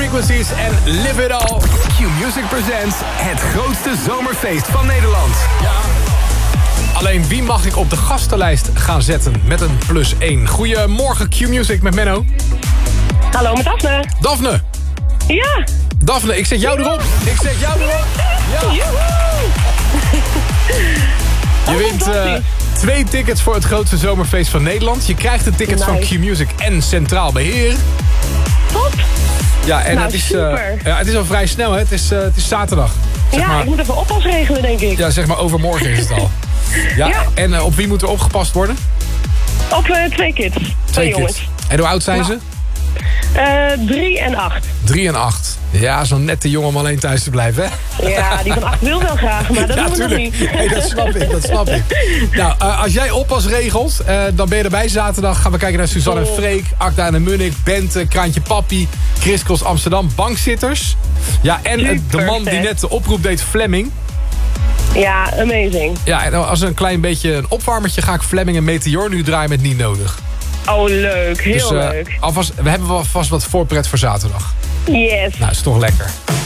Frequencies en Live It All. Q-Music presents het grootste zomerfeest van Nederland. Ja. Alleen wie mag ik op de gastenlijst gaan zetten met een +1? Goedemorgen Q-Music met Menno. Hallo, met Daphne. Daphne. Ja. Daphne, ik zet jou erop. Ja. Je wint 2 tickets voor het grootste zomerfeest van Nederland. Je krijgt de tickets van Q-Music en Centraal Beheer. Top. Ja, en het is al vrij snel, hè? Het is zaterdag. Ik moet even oppas regelen, denk ik. Ja, zeg maar overmorgen is het al. Ja. En op wie moet er opgepast worden? Op 2 kids. 2 jongens. En hoe oud zijn ze? 3 en 8. 3 en 8. Ja, zo'n nette jongen om alleen thuis te blijven, hè? Ja, die van 8 wil wel graag, maar dat doen we nog niet. Nee, dat snap ik. Nou, als jij oppas regelt, dan ben je erbij zaterdag. Gaan we kijken naar Suzanne en Freek, Akda en Munnik, Bente, Kraantje Papi, Kriskos Amsterdam, bankzitters. Ja, en de man die net de oproep deed, Flemming. Ja, amazing. Ja, en als een klein beetje een opwarmertje ga ik Flemming en Meteor nu draaien met Niet Nodig. Oh, leuk. Heel leuk. We hebben vast wat voorpret voor zaterdag. Yes. Nou, is toch lekker.